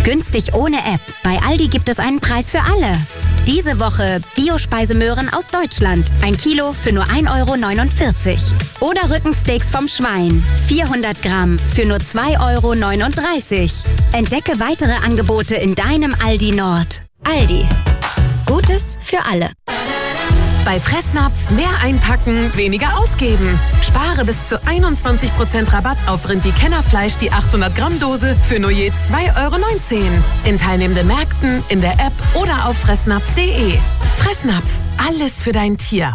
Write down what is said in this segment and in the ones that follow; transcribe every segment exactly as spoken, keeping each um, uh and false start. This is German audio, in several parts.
Günstig ohne App. Bei Aldi gibt es einen Preis für alle. Diese Woche Bio-Speisemöhren aus Deutschland. Ein Kilo für nur ein Euro neunundvierzig. Oder Rückensteaks vom Schwein. vierhundert Gramm für nur zwei Euro neununddreißig. Entdecke weitere Angebote in deinem Aldi Nord. Aldi. Gutes für alle. Bei Fressnapf mehr einpacken, weniger ausgeben. Spare bis zu einundzwanzig Prozent Rabatt auf Rindi-Kennerfleisch, die achthundert Gramm Dose für nur je zwei Euro neunzehn. In teilnehmenden Märkten, in der App oder auf fressnapf punkt de. Fressnapf, alles für dein Tier.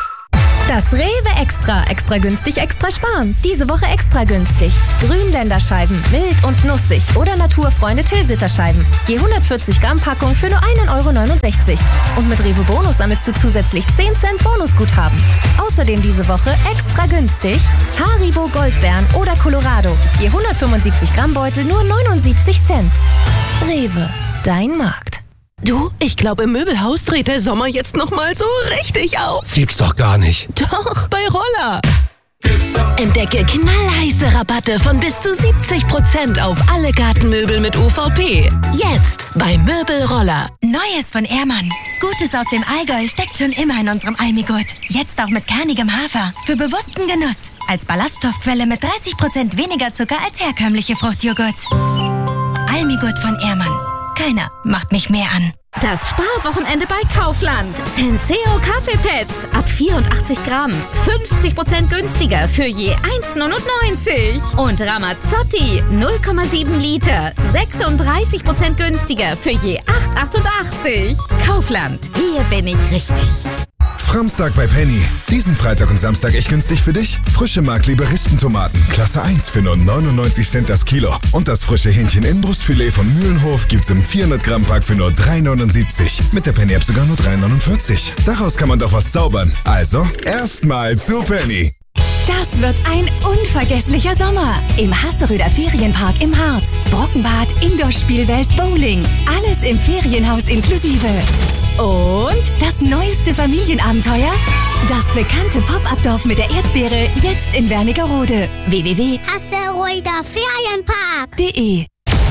Das Rewe Extra. Extra günstig, extra sparen. Diese Woche extra günstig. Grünländerscheiben, wild und nussig oder Naturfreunde Tilsiterscheiben. Je hundertvierzig Gramm Packung für nur ein Euro neunundsechzig. Und mit Rewe Bonus sammelst du zusätzlich zehn Cent Bonusguthaben. Außerdem diese Woche extra günstig Haribo Goldbeeren oder Colorado. Je hundertfünfundsiebzig Gramm Beutel nur neunundsiebzig Cent. Rewe, dein Markt. Du, ich glaube, im Möbelhaus dreht der Sommer jetzt noch mal so richtig auf. Gibt's doch gar nicht. Doch, bei Roller. Entdecke knallheiße Rabatte von bis zu siebzig Prozent auf alle Gartenmöbel mit U V P. Jetzt bei Möbelroller. Neues von Ehrmann. Gutes aus dem Allgäu steckt schon immer in unserem Almigurt. Jetzt auch mit kernigem Hafer. Für bewussten Genuss. Als Ballaststoffquelle mit dreißig Prozent weniger Zucker als herkömmliche Fruchtjoghurt. Almigurt von Ehrmann. Keiner macht mich mehr an. Das Sparwochenende bei Kaufland. Senseo Kaffeepads ab vierundachtzig Gramm. fünfzig Prozent günstiger für je eins neunundneunzig. Und Ramazzotti null Komma sieben Liter. sechsunddreißig Prozent günstiger für je acht achtundachtzig. Kaufland. Hier bin ich richtig. Framstag bei Penny. Diesen Freitag und Samstag echt günstig für dich. Frische Markliebe Rispentomaten, Klasse eins für nur neunundneunzig Cent das Kilo. Und das frische Hähnchen-Inbrustfilet von Mühlenhof gibt's im vierhundert Gramm Pack für nur drei neunundsiebzig. Mit der Penny-App sogar nur drei neunundvierzig. Daraus kann man doch was zaubern. Also, erstmal zu Penny. Das wird ein unvergesslicher Sommer. Im Hasseröder Ferienpark im Harz. Brockenbad, Indoor-Spielwelt, Bowling. Alles im Ferienhaus inklusive. Und das neueste Familienabenteuer? Das bekannte Pop-Up-Dorf mit der Erdbeere, jetzt in Wernigerode. w w w punkt Hasseröder Ferienpark punkt de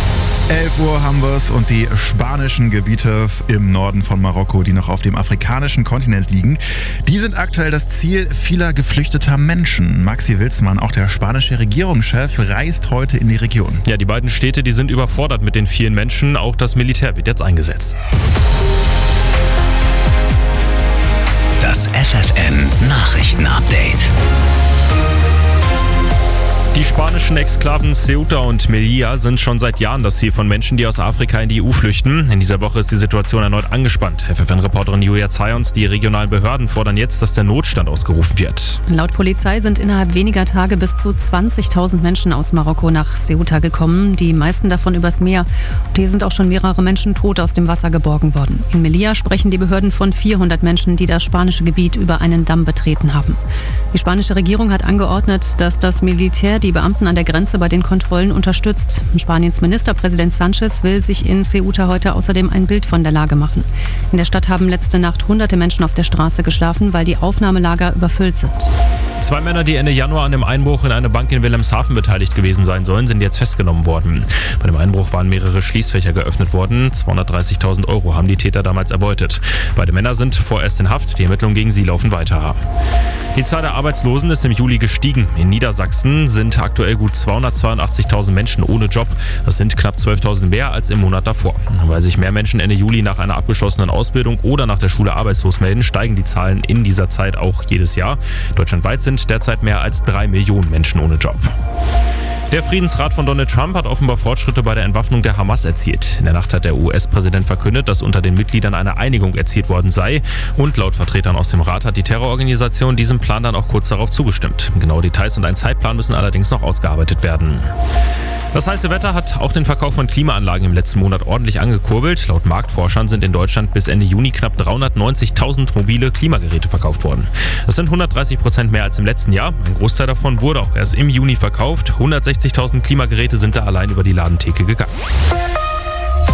elf Uhr haben wir es und die spanischen Gebiete im Norden von Marokko, die noch auf dem afrikanischen Kontinent liegen, die sind aktuell das Ziel vieler geflüchteter Menschen. Maxi Wilsmann, auch der spanische Regierungschef, reist heute in die Region. Ja, die beiden Städte, die sind überfordert mit den vielen Menschen. Auch das Militär wird jetzt eingesetzt. Das F F N Nachrichtenupdate. Die spanischen Exklaven Ceuta und Melilla sind schon seit Jahren das Ziel von Menschen, die aus Afrika in die E U flüchten. In dieser Woche ist die Situation erneut angespannt. F F N-Reporterin Julia Zions, die regionalen Behörden fordern jetzt, dass der Notstand ausgerufen wird. Laut Polizei sind innerhalb weniger Tage bis zu zwanzigtausend Menschen aus Marokko nach Ceuta gekommen. Die meisten davon übers Meer. Und hier sind auch schon mehrere Menschen tot aus dem Wasser geborgen worden. In Melilla sprechen die Behörden von vierhundert Menschen, die das spanische Gebiet über einen Damm betreten haben. Die spanische Regierung hat angeordnet, dass das Militär die Beamten an der Grenze bei den Kontrollen unterstützt. Spaniens Ministerpräsident Sanchez will sich in Ceuta heute außerdem ein Bild von der Lage machen. In der Stadt haben letzte Nacht hunderte Menschen auf der Straße geschlafen, weil die Aufnahmelager überfüllt sind. Zwei Männer, die Ende Januar an dem Einbruch in eine Bank in Wilhelmshaven beteiligt gewesen sein sollen, sind jetzt festgenommen worden. Bei dem Einbruch waren mehrere Schließfächer geöffnet worden. zweihundertdreißigtausend Euro haben die Täter damals erbeutet. Beide Männer sind vorerst in Haft. Die Ermittlungen gegen sie laufen weiter. Die Zahl der Arbeitslosen ist im Juli gestiegen. In Niedersachsen sind aktuell gut zweihundertzweiundachtzigtausend Menschen ohne Job. Das sind knapp zwölftausend mehr als im Monat davor. Weil sich mehr Menschen Ende Juli nach einer abgeschlossenen Ausbildung oder nach der Schule arbeitslos melden, steigen die Zahlen in dieser Zeit auch jedes Jahr. Deutschlandweit sind derzeit mehr als drei Millionen Menschen ohne Job. Der Friedensrat von Donald Trump hat offenbar Fortschritte bei der Entwaffnung der Hamas erzielt. In der Nacht hat der U S-Präsident verkündet, dass unter den Mitgliedern eine Einigung erzielt worden sei. Und laut Vertretern aus dem Rat hat die Terrororganisation diesem Plan dann auch kurz darauf zugestimmt. Genaue Details und ein Zeitplan müssen allerdings noch ausgearbeitet werden. Das heiße Wetter hat auch den Verkauf von Klimaanlagen im letzten Monat ordentlich angekurbelt. Laut Marktforschern sind in Deutschland bis Ende Juni knapp dreihundertneunzigtausend mobile Klimageräte verkauft worden. Das sind hundertdreißig Prozent mehr als im letzten Jahr. Ein Großteil davon wurde auch erst im Juni verkauft. hundertsechzigtausend Klimageräte sind da allein über die Ladentheke gegangen.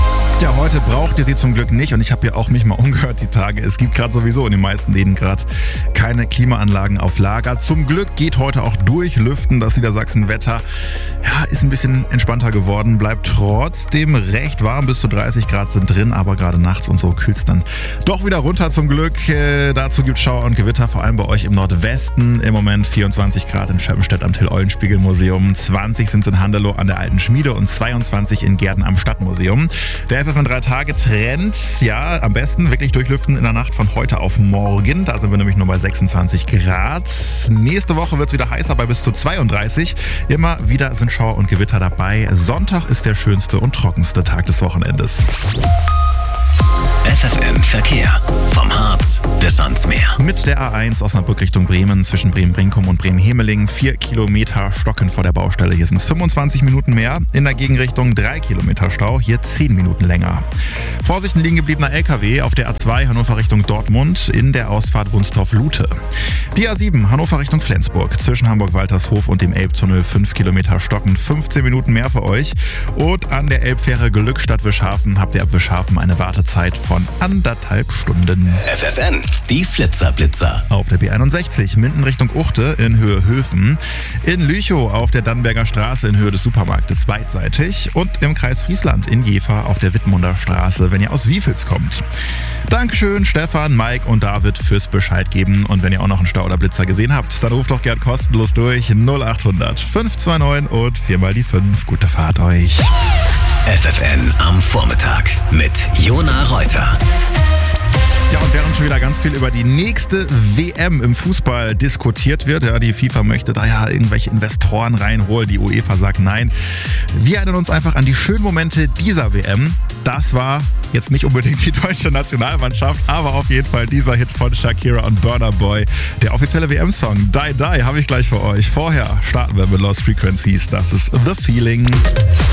Ja, heute braucht ihr sie zum Glück nicht und ich habe ja auch mich mal umgehört die Tage. Es gibt gerade sowieso in den meisten Läden gerade keine Klimaanlagen auf Lager. Zum Glück geht heute auch durchlüften. Das Niedersachsen-Wetter ja, ist ein bisschen entspannter geworden, bleibt trotzdem recht warm. Bis zu dreißig Grad sind drin, aber gerade nachts und so kühlt es dann doch wieder runter zum Glück. Äh, dazu gibt es Schauer und Gewitter, vor allem bei euch im Nordwesten. Im Moment vierundzwanzig Grad in Schöppenstedt am Till-Eulenspiegel-Museum, zwanzig sind es in Handelow an der Alten Schmiede und zweiundzwanzig in Gärten am Stadtmuseum. Der F F N drei Tage Trend, ja, am besten wirklich durchlüften in der Nacht von heute auf morgen. Da sind wir nämlich nur bei sechsundzwanzig Grad. Nächste Woche wird es wieder heißer bei bis zu zweiunddreißig. Immer wieder sind Schauer und Gewitter dabei. Sonntag ist der schönste und trockenste Tag des Wochenendes. F F N Verkehr. Vom Harz bis ans Meer. Mit der A eins Osnabrück Richtung Bremen zwischen Bremen-Brinkum und Bremen-Hemeling. Vier Kilometer Stocken vor der Baustelle. Hier sind es fünfundzwanzig Minuten mehr. In der Gegenrichtung drei Kilometer Stau. Hier zehn Minuten länger. Vorsicht, ein liegen gebliebener L K W auf der A zwei Hannover Richtung Dortmund in der Ausfahrt Wunstorf-Lute. Die A sieben Hannover Richtung Flensburg zwischen Hamburg-Waltershof und dem Elbtunnel. fünf Kilometer Stocken. fünfzehn Minuten mehr für euch. Und an der Elbfähre Glückstadt-Wischhafen habt ihr ab Wischhafen eine Wartezeit von anderthalb Stunden. F F N, die Flitzer-Blitzer. Auf der B einundsechzig, Minden Richtung Uchte in Höhe Höfen. In Lüchow auf der Dannenberger Straße in Höhe des Supermarktes beidseitig. Und im Kreis Friesland in Jever auf der Wittmunder Straße, wenn ihr aus Wiefels kommt. Dankeschön Stefan, Mike und David fürs Bescheid geben. Und wenn ihr auch noch einen Stau oder Blitzer gesehen habt, dann ruft doch gern kostenlos durch null achthundert fünf zwei neun und viermal die fünf. Gute Fahrt euch. F F N am Vormittag mit Jona Reuter. Ja, und während schon wieder ganz viel über die nächste W M im Fußball diskutiert wird, ja, die FIFA möchte da ja irgendwelche Investoren reinholen, die UEFA sagt nein. Wir erinnern uns einfach an die schönen Momente dieser W M. Das war jetzt nicht unbedingt die deutsche Nationalmannschaft, aber auf jeden Fall dieser Hit von Shakira und Burna Boy. Der offizielle W M-Song Die Die habe ich gleich für euch. Vorher starten wir mit Lost Frequencies. Das ist The Feeling.